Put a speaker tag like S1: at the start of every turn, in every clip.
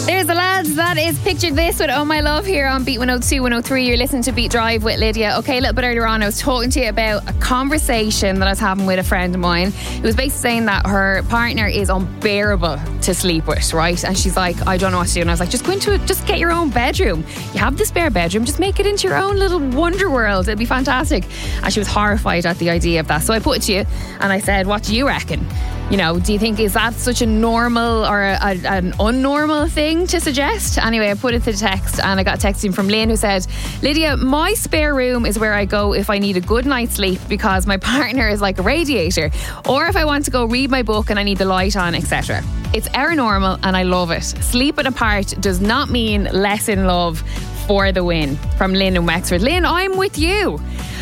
S1: There's the lads. That is Picture This with Oh My Love here on Beat 102, 103. You're listening to Beat Drive with Lydia. Okay, a little bit earlier on, I was talking to you about a conversation that I was having with a friend of mine who was basically saying that her partner is unbearable to sleep with, right? And she's like, I don't know what to do. And I was like, just go into it, just get your own bedroom. You have the spare bedroom, just make it into your own little wonder world. It'd be fantastic. And she was horrified at the idea of that. So I put it to you and I said, what do you reckon? You know, do you think is that such a normal or an unnormal thing to suggest? Anyway, I put it to the text and I got texting from Lynn who said, Lydia, my spare room is where I go if I need a good night's sleep because my partner is like a radiator, or if I want to go read my book and I need the light on, etc. It's our normal and I love it. Sleeping apart does not mean less in love. For the win. From Lynn in Wexford. Lynn, I'm with you.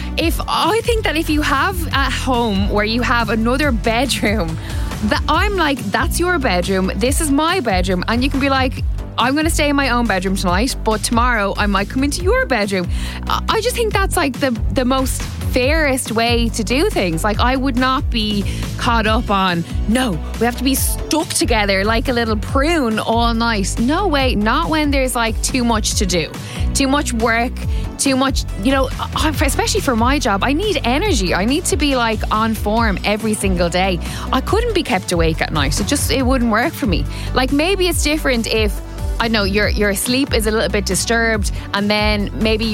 S1: I think that if you have at home where you have another bedroom, that I'm like, that's your bedroom, this is my bedroom, and you can be like, I'm going to stay in my own bedroom tonight, but tomorrow I might come into your bedroom. I just think that's like the most fairest way to do things. Like, I would not be caught up on, no, we have to be stuck together like a little prune all night. No way, not when there's like too much to do, too much work, too much, you know, especially for my job, I need energy. I need to be like on form every single day. I couldn't be kept awake at night. It wouldn't work for me. Like, maybe it's different if, I know your sleep is a little bit disturbed, and then maybe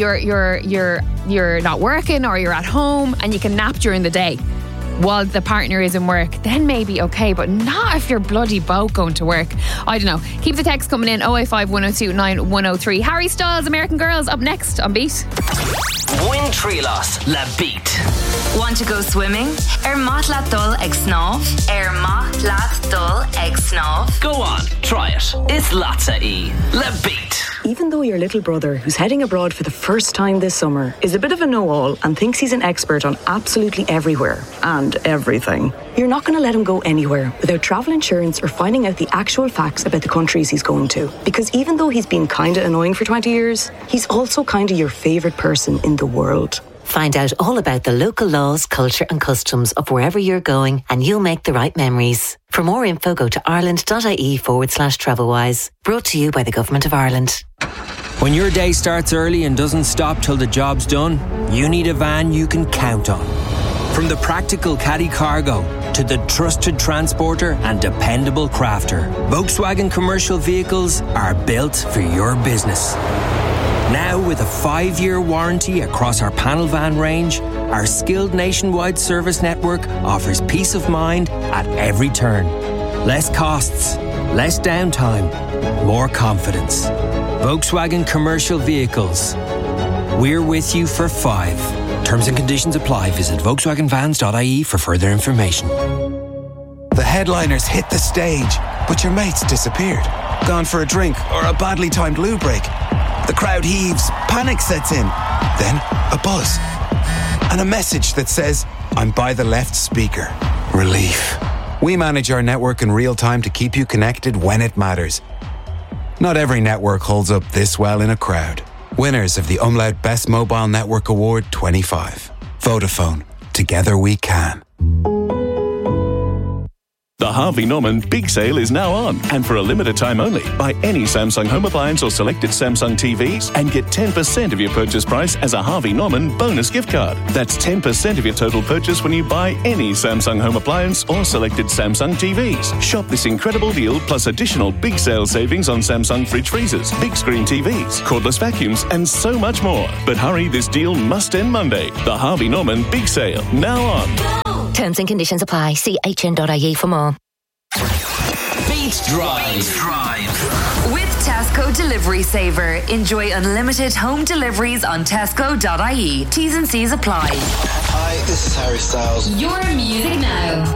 S1: you're not working or you're at home and you can nap during the day while the partner is in work. Then maybe okay, but not if you're bloody both going to work. I don't know. Keep the text coming in 085 102 9103. Harry Styles, American Girls, up next on Beat.
S2: Win Trilas La Beat.
S3: Want to go swimming? Math laat dul ag snáv. Math laat dul ag snáv.
S2: Go on, try it. It's Latza E. La Beat.
S4: Even though your little brother, who's heading abroad for the first time this summer, is a bit of a know-all and thinks he's an expert on absolutely everywhere and everything, you're not going to let him go anywhere without travel insurance or finding out the actual facts about the countries he's going to. Because even though he's been kinda annoying for 20 years, he's also kinda your favourite person in the world.
S5: Find out all about the local laws, culture and customs of wherever you're going, and you'll make the right memories. For more info, go to ireland.ie/travelwise. Brought to you by the Government of Ireland.
S6: When your day starts early and doesn't stop till the job's done, you need a van you can count on. From the practical Caddy Cargo to the trusted transporter and dependable crafter, Volkswagen commercial vehicles are built for your business. Now, with a 5-year warranty across our panel van range, our skilled nationwide service network offers peace of mind at every turn. Less costs, less downtime, more confidence. Volkswagen Commercial Vehicles. We're with you for 5. Terms and conditions apply. Visit volkswagenvans.ie for further information.
S7: The headliners hit the stage, but your mates disappeared. Gone for a drink or a badly timed loo break. The crowd heaves, panic sets in. Then a buzz. And a message that says, I'm by the left speaker. Relief. We manage our network in real time to keep you connected when it matters. Not every network holds up this well in a crowd. Winners of the Umlaut Best Mobile Network Award 25. Vodafone. Together we can.
S8: The Harvey Norman Big Sale is now on, and for a limited time only, buy any Samsung home appliance or selected Samsung TVs and get 10% of your purchase price as a Harvey Norman bonus gift card. That's 10% of your total purchase when you buy any Samsung home appliance or selected Samsung TVs. Shop this incredible deal plus additional big sale savings on Samsung fridge freezers, big screen TVs, cordless vacuums, and so much more. But hurry, this deal must end Monday. The Harvey Norman Big Sale, now on.
S5: Terms and conditions apply. See hn.ie for more.
S2: Beat Drive.
S3: With Tesco Delivery Saver, enjoy unlimited home deliveries on tesco.ie. T's and C's apply.
S9: Hi, this is Harry Styles.
S3: Your music now.